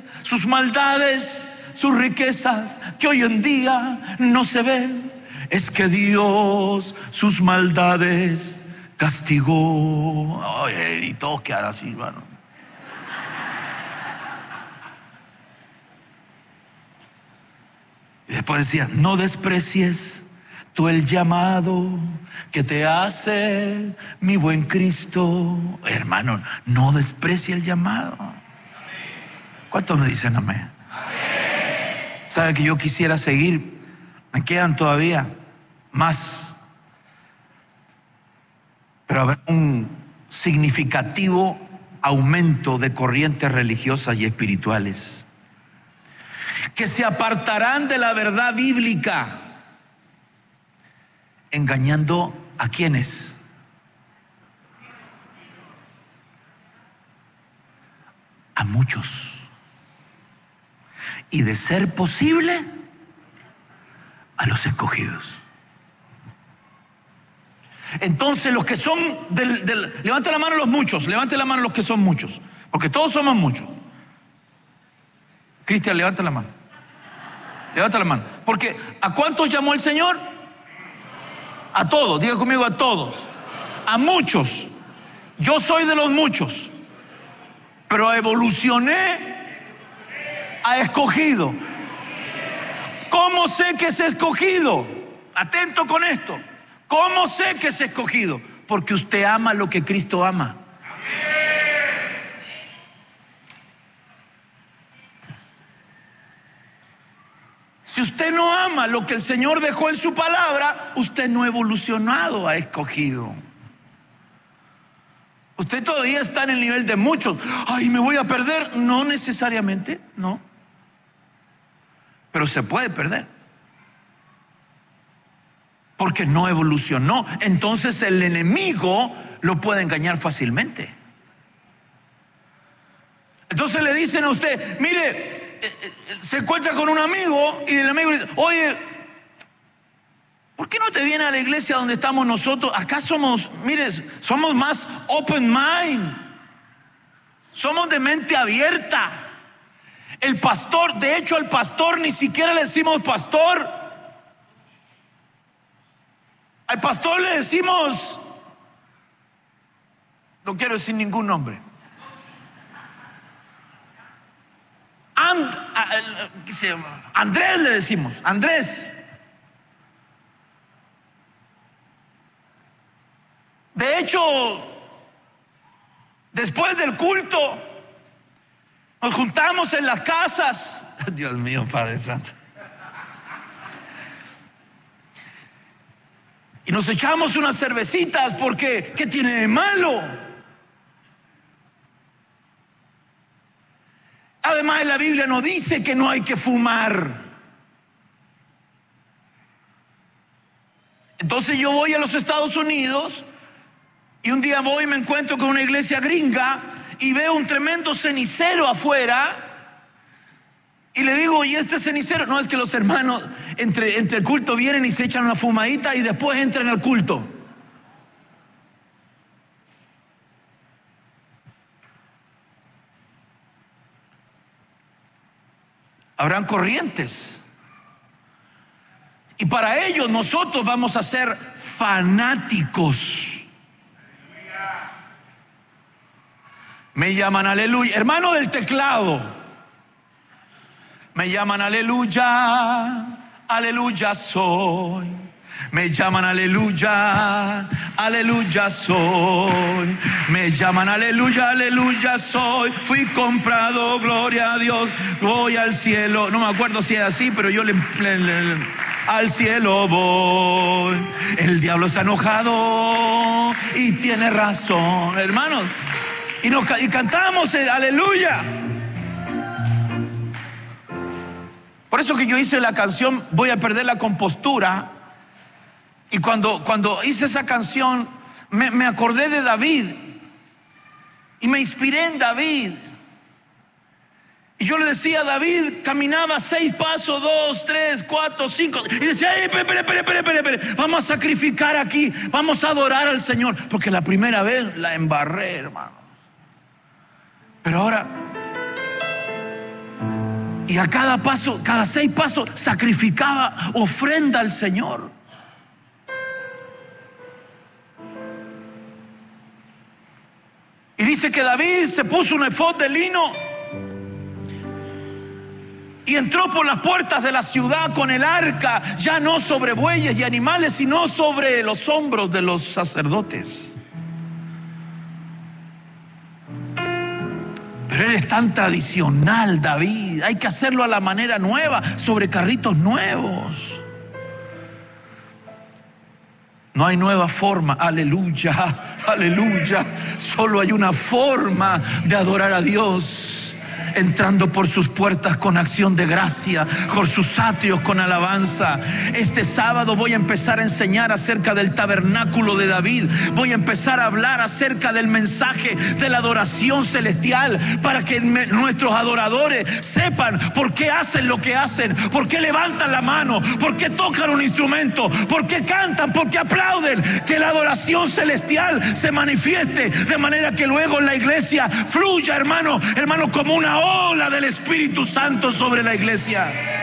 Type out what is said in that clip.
sus maldades, sus riquezas que hoy en día no se ven. Es que Dios sus maldades castigó. Ay, y todos quedaron así, hermano. Y después decía: no desprecies tú el llamado que te hace mi buen Cristo. Hermano, no desprecie el llamado. ¿Cuántos me dicen amén? ¿Sabe que yo quisiera seguir? Me quedan todavía más, pero habrá un significativo aumento de corrientes religiosas y espirituales que se apartarán de la verdad bíblica, engañando ¿a quiénes? A muchos. Y de ser posible, a los escogidos. Entonces los que son levante la mano los muchos, levante la mano los que son muchos, porque todos somos muchos. Cristian, levanta la mano. Levanta la mano. Porque ¿a cuántos llamó el Señor? A todos, diga conmigo: a todos. A muchos. Yo soy de los muchos, pero evolucioné a escogido. ¿Cómo sé que es escogido? Atento con esto. ¿Cómo sé que es escogido? Porque usted ama lo que Cristo ama. Si usted no ama lo que el Señor dejó en su palabra, usted no ha evolucionado a escogido. Usted todavía está en el nivel de muchos. Ay, me voy a perder. No necesariamente, no. Pero se puede perder, porque no evolucionó. Entonces el enemigo lo puede engañar fácilmente. Entonces le dicen a usted: mire, se encuentra con un amigo y el amigo le dice: oye, ¿por qué no te vienes a la iglesia donde estamos nosotros? Acá somos, mire, somos más open mind, somos de mente abierta. El pastor, de hecho al pastor ni siquiera le decimos pastor. Al pastor le decimos, no quiero decir ningún nombre, Andrés le decimos, Andrés. De hecho, después del culto nos juntamos en las casas. Dios mío, Padre Santo. Y nos echamos unas cervecitas, porque ¿qué tiene de malo? Además, la Biblia no dice que no hay que fumar. Entonces yo voy a los Estados Unidos y un día voy y me encuentro con una iglesia gringa y veo un tremendo cenicero afuera. Y le digo: ¿y este cenicero? No, es que los hermanos entre el culto vienen y se echan una fumadita y después entran al culto. Habrán corrientes. Y para ellos nosotros vamos a ser fanáticos. Me llaman aleluya. Hermano del teclado, me llaman aleluya, aleluya soy. Me llaman aleluya, aleluya soy. Me llaman aleluya, aleluya soy. Fui comprado, gloria a Dios. Voy al cielo. No me acuerdo si es así, pero yo al cielo voy. El diablo está enojado y tiene razón, hermanos. Y cantamos el aleluya. Por eso que yo hice la canción Voy a perder la compostura. Y cuando hice esa canción me acordé de David y me inspiré en David. Y yo le decía a David, caminaba 6 pasos, 2, 3, 4, 5, y decía: espere, vamos a sacrificar aquí, vamos a adorar al Señor, porque la primera vez la embarré, hermano. Pero ahora Y a cada paso, cada 6 pasos, sacrificaba ofrenda al Señor. Y dice que David se puso un efod de lino y entró por las puertas de la ciudad con el arca, ya no sobre bueyes y animales, sino sobre los hombros de los sacerdotes. Pero él es tan tradicional, David. Hay que hacerlo a la manera nueva, sobre carritos nuevos. No hay nueva forma, aleluya, aleluya. Solo hay una forma de adorar a Dios: entrando por sus puertas con acción de gracia, por sus atrios con alabanza. Este sábado voy a empezar a enseñar acerca del tabernáculo de David. Voy a empezar a hablar acerca del mensaje de la adoración celestial, para que nuestros adoradores sepan por qué hacen lo que hacen, por qué levantan la mano, por qué tocan un instrumento, por qué cantan, por qué aplauden. Que la adoración celestial se manifieste de manera que luego en la iglesia fluya, hermano, como una ola del Espíritu Santo sobre la iglesia.